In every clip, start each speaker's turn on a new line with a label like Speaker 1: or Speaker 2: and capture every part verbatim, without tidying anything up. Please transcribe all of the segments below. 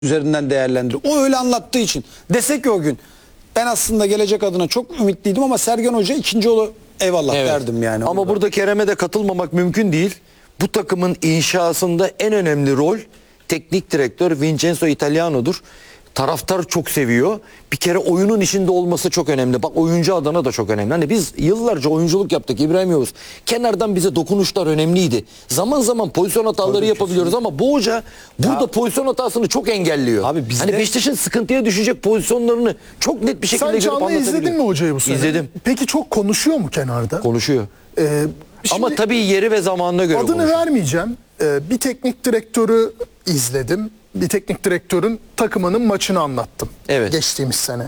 Speaker 1: üzerinden değerlendiriyor. O öyle anlattığı için. Desek ki o gün ben aslında gelecek adına çok ümitliydim ama Sergen Hoca ikinci yolu eyvallah
Speaker 2: Evet.
Speaker 1: derdim yani.
Speaker 2: Ama burada Kerem'e de katılmamak mümkün değil. Bu takımın inşasında en önemli rol teknik direktör Vincenzo Italiano'dur. Taraftar çok seviyor. Bir kere oyunun içinde olması çok önemli. Bak oyuncu adına da çok önemli. Hani biz yıllarca oyunculuk yaptık İbrahim Yavuz. Kenardan bize dokunuşlar önemliydi. Zaman zaman pozisyon hataları
Speaker 1: Tabii,
Speaker 2: yapabiliyoruz ama bu hoca burada
Speaker 1: Ya,
Speaker 2: pozisyon hatasını çok engelliyor.
Speaker 1: Abi bizde-
Speaker 2: Hani Beşiktaş'ın sıkıntıya düşecek pozisyonlarını çok net bir şekilde
Speaker 3: Sen
Speaker 2: görüp
Speaker 3: canlı
Speaker 2: anlatabiliyor.
Speaker 3: izledin mi hocayı bu sene?
Speaker 2: İzledim.
Speaker 3: Peki çok konuşuyor mu kenarda?
Speaker 2: Konuşuyor.
Speaker 3: Ee, şimdi
Speaker 2: Ama tabii yeri ve zamanına göre
Speaker 3: adını
Speaker 2: konuşuyor.
Speaker 3: vermeyeceğim. Ee, bir teknik direktörü izledim. Bir teknik direktörün takımının maçını anlattım.
Speaker 2: Evet.
Speaker 3: Geçtiğimiz sene.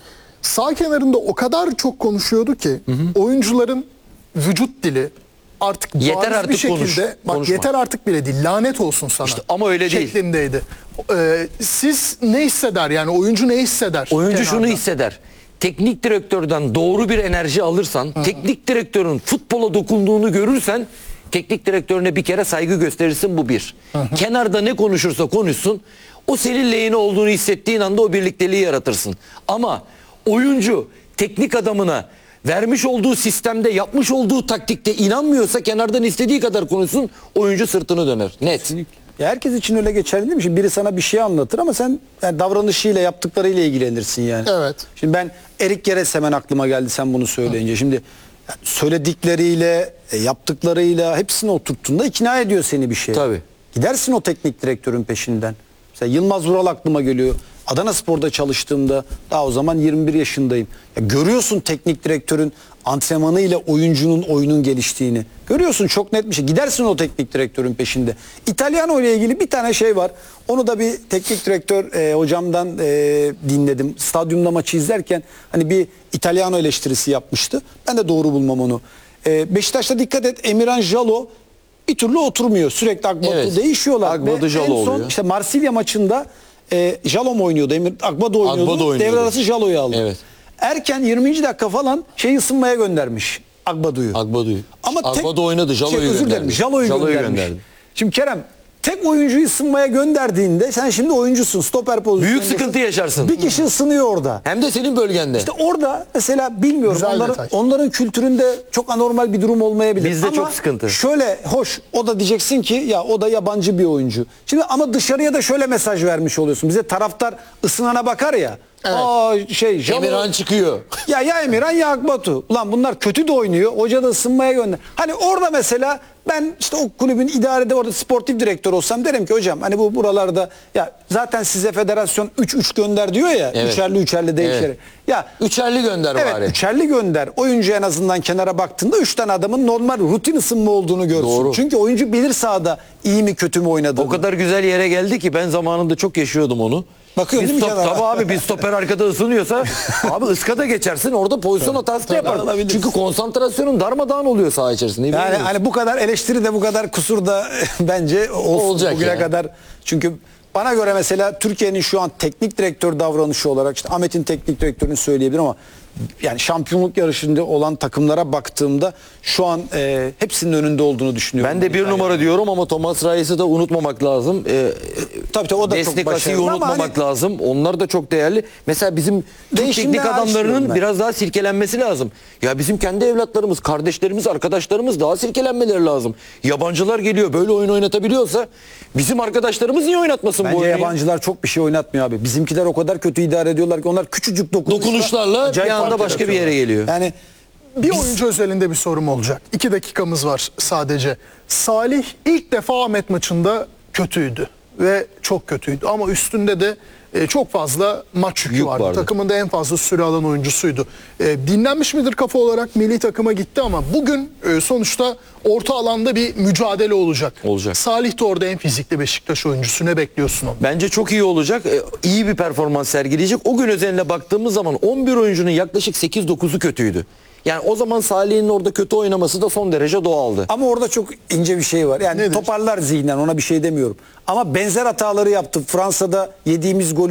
Speaker 3: Sağ kenarında o kadar çok konuşuyordu ki oyuncuların vücut dili artık
Speaker 2: Yeter
Speaker 3: bariz
Speaker 2: artık
Speaker 3: bir şekilde
Speaker 2: konuş,
Speaker 3: bak
Speaker 2: konuşma.
Speaker 3: yeter artık bile değil, lanet olsun sana.
Speaker 2: İşte ama öyle değil.
Speaker 3: şeklindeydi. Ee, siz ne hisseder yani oyuncu ne hisseder?
Speaker 2: Oyuncu
Speaker 3: kenarda?
Speaker 2: şunu hisseder. Teknik direktörden doğru bir enerji alırsan, teknik direktörün futbola dokunduğunu görürsen, teknik direktörüne bir kere saygı gösterirsin, bu bir. Kenarda ne konuşursa konuşsun, o senin lehine olduğunu hissettiğin anda o birlikteliği yaratırsın. Ama oyuncu teknik adamına vermiş olduğu sistemde, yapmış olduğu taktikte inanmıyorsa kenardan istediği kadar konuşsun, oyuncu sırtını döner. Net.
Speaker 1: Ya herkes için öyle geçerli değil mi? Şimdi biri sana bir şey anlatır ama sen yani davranışıyla, yaptıklarıyla ilgilenirsin yani.
Speaker 3: Evet.
Speaker 1: Şimdi ben Erik Gerets hemen aklıma geldi sen bunu söyleyince. Şimdi yani söyledikleriyle, e, yaptıklarıyla hepsini oturttuğunda ikna ediyor seni bir şeye.
Speaker 2: Tabii.
Speaker 1: Gidersin o teknik direktörün peşinden. Mesela Yılmaz Vural aklıma geliyor. Adanaspor'da çalıştığımda daha o zaman yirmi bir yaşındayım. Ya görüyorsun teknik direktörün antrenmanıyla oyuncunun oyunun geliştiğini. Görüyorsun çok net bir şey. Gidersin o teknik direktörün peşinde. İtalyano ile ilgili bir tane şey var. Onu da bir teknik direktör e, hocamdan e, dinledim. Stadyumda maçı izlerken hani bir İtalyano eleştirisi yapmıştı. Ben de doğru bulmam onu. E, Beşiktaş'ta dikkat et, Emirhan Jalo bir türlü oturmuyor. Sürekli Akbatu
Speaker 2: Evet.
Speaker 1: değişiyorlar.
Speaker 2: Akbatu
Speaker 1: Ve
Speaker 2: Jalo
Speaker 1: en son
Speaker 2: oluyor.
Speaker 1: işte Marsilya maçında e, Jalo mu oynuyordu? Emir Akbado oynuyordu.
Speaker 2: Akbado oynuyordu.
Speaker 1: Devre arası Jalo'yu aldı.
Speaker 2: Evet.
Speaker 1: Erken yirminci dakika falan şey ısınmaya göndermiş Akbado'yu.
Speaker 2: Agbado'yu.
Speaker 1: Ama tek-
Speaker 2: Agbado oynadı, Jalo'yu
Speaker 1: şey, özür dilerim,
Speaker 2: gönderdi.
Speaker 1: Jalo'yu,
Speaker 2: Jalo'yu
Speaker 1: göndermiş.
Speaker 2: gönderdi.
Speaker 1: Şimdi Kerem tek oyuncuyu ısınmaya gönderdiğinde sen şimdi oyuncusun, stoper pozisyonunda.
Speaker 2: Büyük sıkıntı yaşarsın.
Speaker 1: Bir kişi ısınıyor orada.
Speaker 2: Hem de senin bölgende.
Speaker 1: İşte orada mesela bilmiyorum
Speaker 3: Güzel
Speaker 1: onların,
Speaker 3: detay.
Speaker 1: onların kültüründe çok anormal bir durum olmayabilir.
Speaker 2: Bizde
Speaker 1: ama
Speaker 2: çok sıkıntı.
Speaker 1: Şöyle hoş o da diyeceksin ki ya o da yabancı bir oyuncu. Şimdi ama dışarıya da şöyle mesaj vermiş oluyorsun. Bize taraftar ısınana bakar ya.
Speaker 3: Evet.
Speaker 1: Aa şey Jalo-
Speaker 2: Emirhan çıkıyor.
Speaker 1: ya ya Emirhan ya Akbatu. Ulan bunlar kötü de oynuyor. Hoca da ısınmaya gönder. Hani orada mesela ben işte o kulübün idarede orada sportif direktör olsam derim ki hocam hani bu buralarda ya zaten size federasyon üç üç gönder diyor ya.
Speaker 2: Evet.
Speaker 1: Üçerli üçerli değişerek.
Speaker 2: Evet.
Speaker 1: Ya
Speaker 2: Üçerli gönder
Speaker 1: evet
Speaker 2: bari.
Speaker 1: üçerli gönder. Oyuncu en azından kenara baktığında üç tane adamın normal rutin ısınma olduğunu görsün.
Speaker 2: Doğru.
Speaker 1: Çünkü oyuncu bilir sahada iyi mi kötü mü oynadığını.
Speaker 2: O kadar güzel yere geldi ki ben zamanında çok yaşıyordum onu.
Speaker 1: Bakıyor
Speaker 2: Bir
Speaker 1: değil mi
Speaker 2: stop,
Speaker 1: kenara?
Speaker 2: tabii abi bir stoper arkada ısınıyorsa abi ıskada geçersin orada pozisyon hatası da yaparsın.
Speaker 1: alabiliriz.
Speaker 2: Çünkü konsantrasyonun darmadağın oluyor saha içerisinde.
Speaker 1: Yani
Speaker 2: Bilmiyorum.
Speaker 1: hani bu kadar eleştiri de bu kadar kusur da bence olsun
Speaker 2: Olacak
Speaker 1: bugüne
Speaker 2: ya.
Speaker 1: kadar. Çünkü bana göre mesela Türkiye'nin şu an teknik direktör davranışı olarak işte Ahmet'in teknik direktörünü söyleyebilirim ama yani şampiyonluk yarışında olan takımlara baktığımda şu an e, hepsinin önünde olduğunu düşünüyorum.
Speaker 2: Ben de bir numara diyorum ama Thomas Reis'i de unutmamak lazım. Ee,
Speaker 1: Tabii tabii o da çok
Speaker 2: Destek Asi'yi
Speaker 1: başarılı ama
Speaker 2: unutmamak
Speaker 1: hani-
Speaker 2: lazım. Onlar da çok değerli. Mesela bizim Türk
Speaker 1: Değişimden
Speaker 2: teknik adamlarının
Speaker 1: aşığım ben.
Speaker 2: biraz daha silkelenmesi lazım. Ya bizim kendi evlatlarımız, kardeşlerimiz, arkadaşlarımız daha silkelenmeleri lazım. Yabancılar geliyor böyle oyun oynatabiliyorsa bizim arkadaşlarımız niye oynatmasın bu
Speaker 1: Bence
Speaker 2: oyunu?
Speaker 1: yabancılar çok bir şey oynatmıyor abi. Bizimkiler o kadar kötü idare ediyorlar ki onlar küçücük dokunuşlar,
Speaker 2: Dokunuşlarla
Speaker 1: acayip
Speaker 2: bir anda
Speaker 1: fark
Speaker 2: başka bir yere
Speaker 1: yaratıyorlar.
Speaker 2: geliyor.
Speaker 1: Yani
Speaker 3: Bir oyuncu özelinde bir sorum olacak. İki dakikamız var sadece. Salih ilk defa Ahmet maçında kötüydü. Ve çok kötüydü. Ama üstünde de e, çok fazla maç yükü
Speaker 2: Yük
Speaker 3: vardı.
Speaker 2: vardı.
Speaker 3: Takımında en fazla süre alan oyuncusuydu. E, dinlenmiş midir kafa olarak milli takıma gitti ama bugün e, sonuçta orta alanda bir mücadele olacak.
Speaker 2: Olacak.
Speaker 3: Salih de orada en fizikli Beşiktaş oyuncusu. Ne bekliyorsun onu?
Speaker 2: Bence çok iyi olacak. Ee, iyi bir performans sergileyecek. O gün özeline baktığımız zaman on bir oyuncunun yaklaşık sekiz dokuzu kötüydü. Yani o zaman Salih'in orada kötü oynaması da son derece doğaldı.
Speaker 1: ama orada çok ince bir şey var. Yani
Speaker 3: Nedir?
Speaker 1: toparlar zihnen ona bir şey demiyorum. Ama benzer hataları yaptı. Fransa'da yediğimiz golün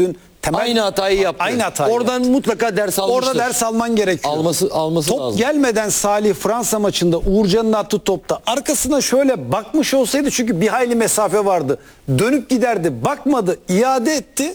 Speaker 1: temel
Speaker 2: Aynı hatayı yaptı.
Speaker 1: Aynı hatayı
Speaker 2: Oradan mutlaka ders almıştır.
Speaker 1: Orada ders alman gerekiyor.
Speaker 2: Alması alması
Speaker 1: Top
Speaker 2: lazım.
Speaker 1: gelmeden Salih Fransa maçında Uğurcan'ın attığı topta arkasına şöyle bakmış olsaydı, çünkü bir hayli mesafe vardı. Dönüp giderdi. Bakmadı. İade etti.